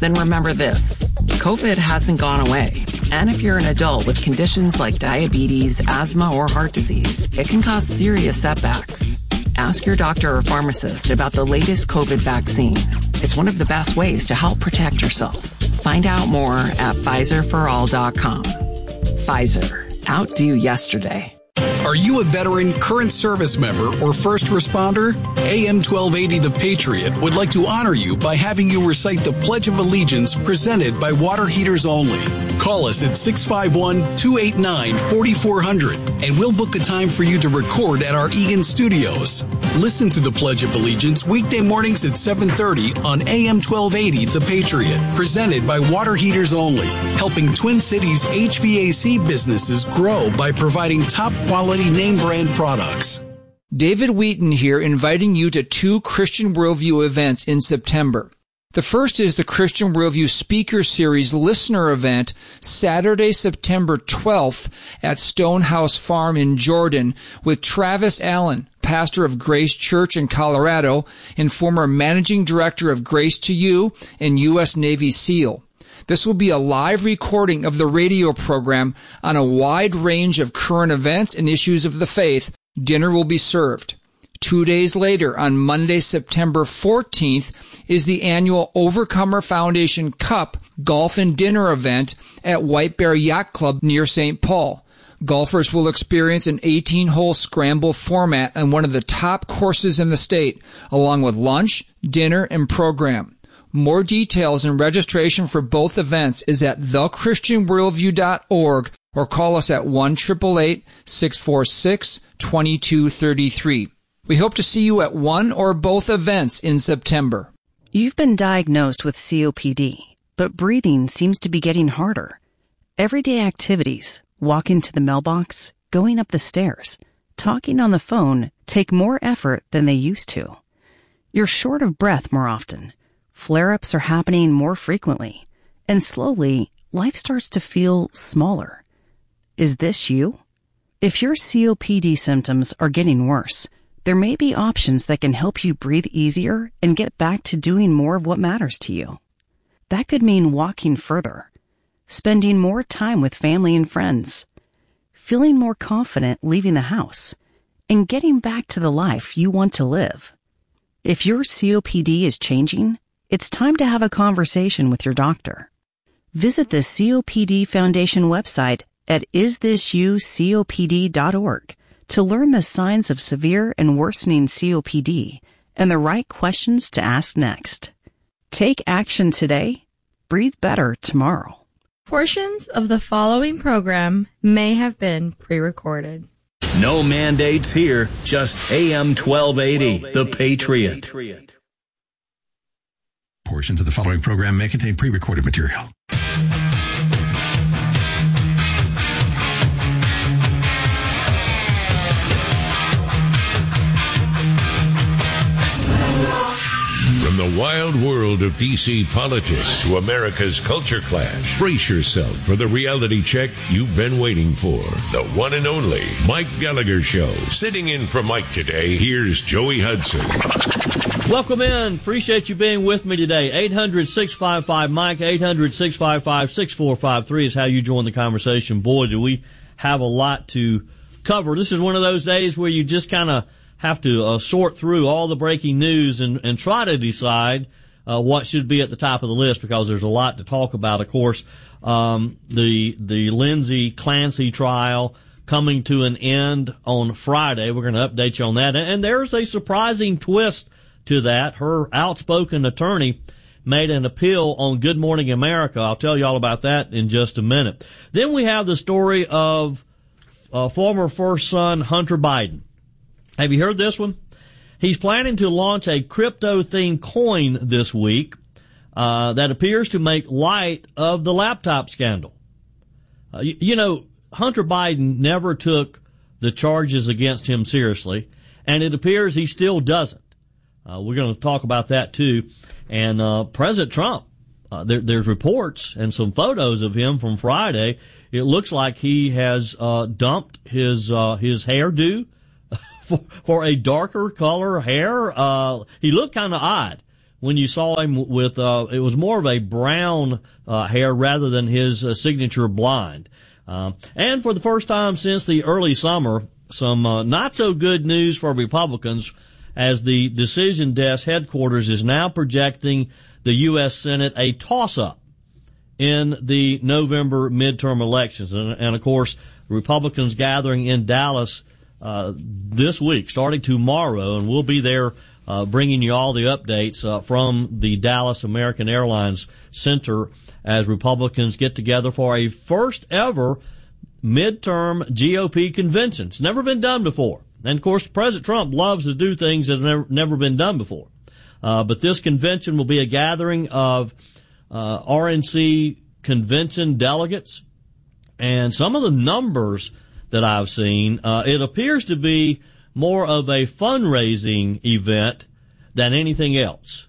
then remember this. COVID hasn't gone away. And if you're an adult with conditions like diabetes, asthma, or heart disease, it can cause serious setbacks. Ask your doctor or pharmacist about the latest COVID vaccine. It's one of the best ways to help protect yourself. Find out more at PfizerForAll.com. Pfizer. Outdo yesterday. Are you a veteran, current service member, or first responder? AM 1280 The Patriot would like to honor you by having you recite the Pledge of Allegiance presented by Water Heaters Only. Call us at 651-289-4400 and we'll book a time for you to record at our Eagan studios. Listen to the Pledge of Allegiance weekday mornings at 7:30 on AM 1280 The Patriot, presented by Water Heaters Only, helping Twin Cities HVAC businesses grow by providing top quality name brand products. David Wheaton here, inviting you to 2 Christian Worldview events in September. The first is the Christian Worldview Speaker Series Listener Event, Saturday, September 12th at Stonehouse Farm in Jordan with Travis Allen, pastor of Grace Church in Colorado and former managing director of Grace to You and U.S. Navy SEAL. This will be a live recording of the radio program on a wide range of current events and issues of the faith. Dinner will be served. 2 days later, on Monday, September 14th, is the annual Overcomer Foundation Cup Golf and Dinner event at White Bear Yacht Club near St. Paul. Golfers will experience an 18-hole scramble format on one of the top courses in the state, along with lunch, dinner, and program. More details and registration for both events is at thechristianworldview.org or call us at 1-888-646-2233. We hope to see you at one or both events in September. You've been diagnosed with COPD, but breathing seems to be getting harder. Everyday activities, walking to the mailbox, going up the stairs, talking on the phone, take more effort than they used to. You're short of breath more often. Flare-ups are happening more frequently, and slowly, life starts to feel smaller. Is this you? If your COPD symptoms are getting worse, there may be options that can help you breathe easier and get back to doing more of what matters to you. That could mean walking further, spending more time with family and friends, feeling more confident leaving the house, and getting back to the life you want to live. If your COPD is changing, it's time to have a conversation with your doctor. Visit the COPD Foundation website at isthisyoucopd.org to learn the signs of severe and worsening COPD and the right questions to ask next. Take action today. Breathe better tomorrow. Portions of the following program may have been pre-recorded. No mandates here, just AM 1280, The Patriot. Portions of the following program may contain pre-recorded material. From the wild world of D.C. politics to America's culture clash, brace yourself for the reality check you've been waiting for. The one and only Mike Gallagher Show. Sitting in for Mike today, here's Joey Hudson. Welcome in. Appreciate you being with me today. 800-655-Mike, 800-655-6453 is how you join the conversation. Boy, do we have a lot to cover. This is one of those days where you just kind of have to sort through all the breaking news and try to decide what should be at the top of the list, because there's a lot to talk about. Of course, the Lindsay Clancy trial coming to an end on Friday. We're going to update you on that. And there's a surprising twist to that. Her outspoken attorney made an appeal on Good Morning America. I'll tell you all about that in just a minute. Then we have the story of former first son Hunter Biden. Have you heard this one? He's planning to launch a crypto-themed coin this week that appears to make light of the laptop scandal. You know, Hunter Biden never took the charges against him seriously, and it appears he still doesn't. We're going to talk about that, too. And President Trump, there's reports and some photos of him from Friday. It looks like he has dumped his hairdo for a darker color hair. He looked kind of odd when you saw him with, it was more of a brown hair rather than his signature blonde. And for the first time since the early summer, some not so good news for Republicans, as the Decision Desk headquarters is now projecting the U.S. Senate a toss-up in the November midterm elections. And of course, Republicans gathering in Dallas this week, starting tomorrow, and we'll be there bringing you all the updates from the Dallas American Airlines Center as Republicans get together for a first ever midterm GOP convention. It's never been done before. And of course, President Trump loves to do things that have never been done before. But this convention will be a gathering of RNC convention delegates. And some of the numbers that I've seen, it appears to be more of a fundraising event than anything else.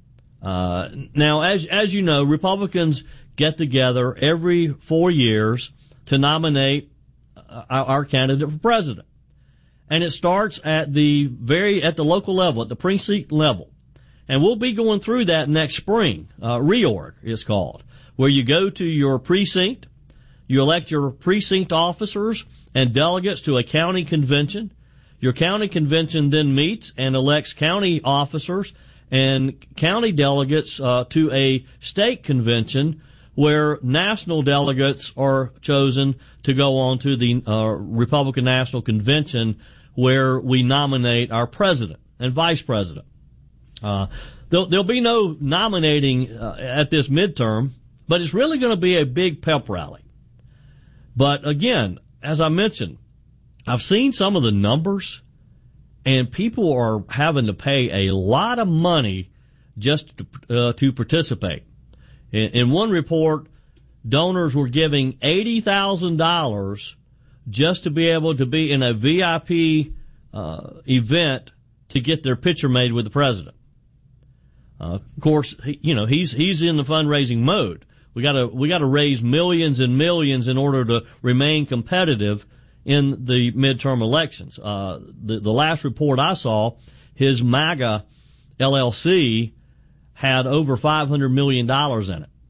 Now, as you know, Republicans get together every 4 years to nominate our candidate for president. And it starts at the local level, at the precinct level. And we'll be going through that next spring. Reorg is called, where you go to your precinct, you elect your precinct officers and delegates to a county convention. Your county convention then meets and elects county officers and county delegates to a state convention where national delegates are chosen to go on to the Republican National Convention, where we nominate our president and vice president. There'll be no nominating at this midterm, but it's really going to be a big pep rally. But again, as I mentioned, I've seen some of the numbers, and people are having to pay a lot of money just to participate. In one report, donors were giving $80,000 just to be able to be in a VIP event to get their picture made with the president. Of course, he's in the fundraising mode. We got to raise millions and millions in order to remain competitive in the midterm elections. The last report I saw, his MAGA LLC had over $500 million in it.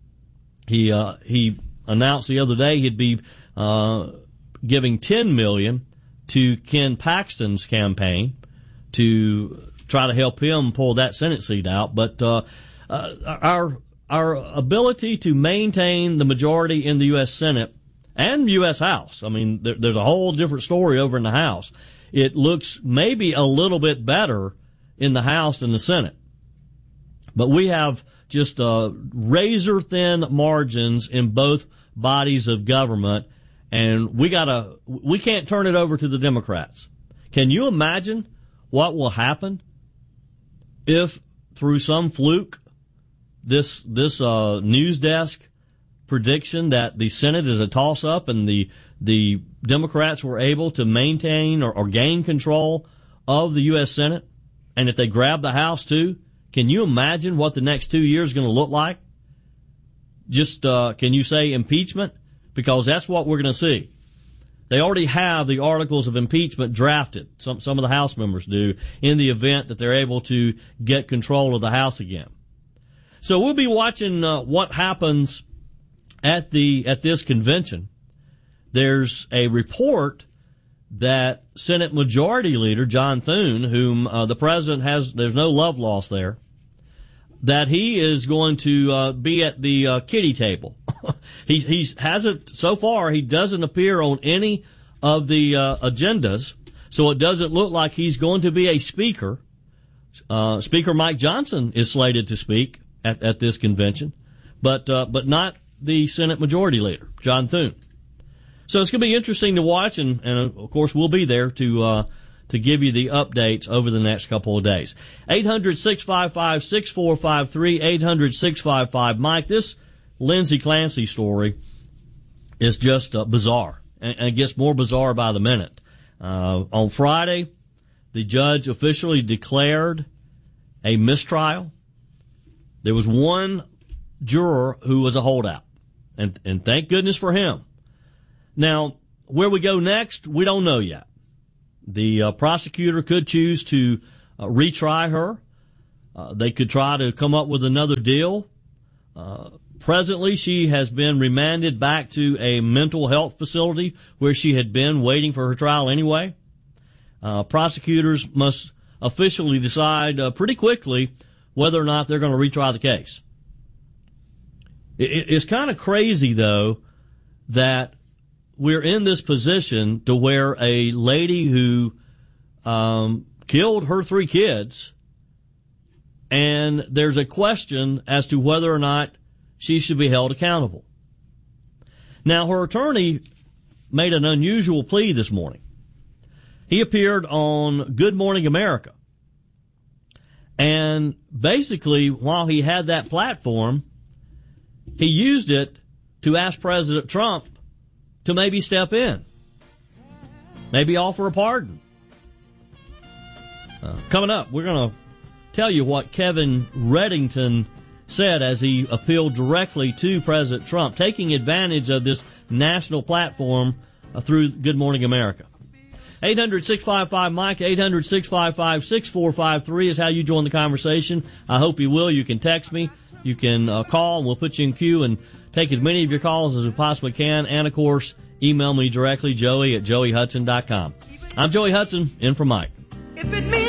He announced the other day he'd be giving $10 million to Ken Paxton's campaign to try to help him pull that Senate seat out. But our ability to maintain the majority in the U.S. Senate and U.S. House, I mean, there's a whole different story over in the House. It looks maybe a little bit better in the House than the Senate. But we have just razor-thin margins in both bodies of government, and we can't turn it over to the Democrats. Can you imagine what will happen if, through some fluke, this news desk prediction that the Senate is a toss-up and the Democrats were able to maintain or gain control of the U.S. Senate, and if they grab the House too? Can you imagine what the next 2 years is going to look like? Just, can you say impeachment? Because that's what we're going to see. They already have the articles of impeachment drafted. Some of the House members do, in the event that they're able to get control of the House again. So we'll be watching what happens at this convention. There's a report that Senate Majority Leader John Thune, whom the president there's no love lost there, that he is going to be at the kiddie table. He hasn't so far. He doesn't appear on any of the agendas, so it doesn't look like he's going to be a speaker. Speaker Mike Johnson is slated to speak at this convention, but not the Senate Majority Leader John Thune. So it's going to be interesting to watch, and of course we'll be there to give you the updates over the next couple of days. 800-655-6453, 800-655-Mike. This Lindsey Clancy story is just bizarre, and it gets more bizarre by the minute. On Friday, the judge officially declared a mistrial. There was one juror who was a holdout, and thank goodness for him. Now, where we go next, we don't know yet. The prosecutor could choose to retry her. They could try to come up with another deal. Presently, she has been remanded back to a mental health facility where she had been waiting for her trial anyway. Prosecutors must officially decide pretty quickly whether or not they're going to retry the case. It's kind of crazy, though, that we're in this position to where a lady who killed her 3 kids, and there's a question as to whether or not she should be held accountable. Now, her attorney made an unusual plea this morning. He appeared on Good Morning America. And basically, while he had that platform, he used it to ask President Trump to maybe step in, maybe offer a pardon. Coming up, we're going to tell you what Kevin Reddington said as he appealed directly to President Trump, taking advantage of this national platform through Good Morning America. 800-655-MIKE, 800-655-6453 is how you join the conversation. I hope you will. You can text me. You can call, and we'll put you in queue and take as many of your calls as we possibly can. And, of course, email me directly, Joey at joeyhudson.com. I'm Joey Hudson, in for Mike. If it